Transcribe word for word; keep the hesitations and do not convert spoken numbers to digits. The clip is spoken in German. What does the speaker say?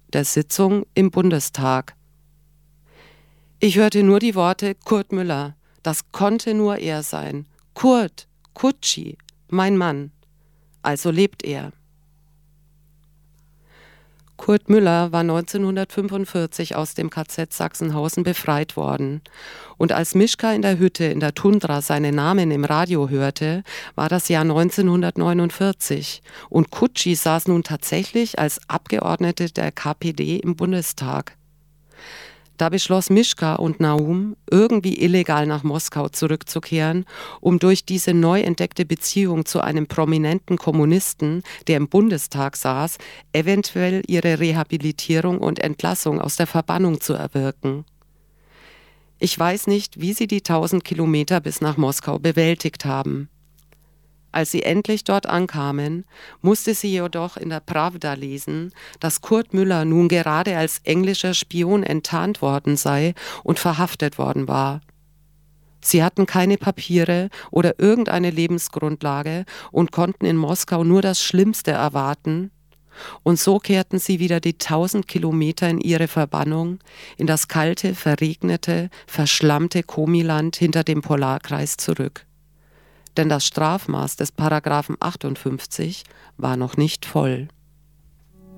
der Sitzung im Bundestag. Ich hörte nur die Worte Kurt Müller. Das konnte nur er sein. Kurt, Kutschi, mein Mann. Also lebt er. Kurt Müller war neunzehnhundertfünfundvierzig aus dem K Z Sachsenhausen befreit worden. Und als Mischka in der Hütte in der Tundra seinen Namen im Radio hörte, war das Jahr neunzehnhundertneunundvierzig. Und Kutschi saß nun tatsächlich als Abgeordnete der K P D im Bundestag. Da beschloss Mischka und Naum, irgendwie illegal nach Moskau zurückzukehren, um durch diese neu entdeckte Beziehung zu einem prominenten Kommunisten, der im Bundestag saß, eventuell ihre Rehabilitierung und Entlassung aus der Verbannung zu erwirken. Ich weiß nicht, wie sie die tausend Kilometer bis nach Moskau bewältigt haben. Als sie endlich dort ankamen, musste sie jedoch in der Pravda lesen, dass Kurt Müller nun gerade als englischer Spion enttarnt worden sei und verhaftet worden war. Sie hatten keine Papiere oder irgendeine Lebensgrundlage und konnten in Moskau nur das Schlimmste erwarten. Und so kehrten sie wieder die tausend Kilometer in ihre Verbannung, in das kalte, verregnete, verschlammte Komiland hinter dem Polarkreis zurück. Denn das Strafmaß des Paragraphen achtundfünfzig war noch nicht voll.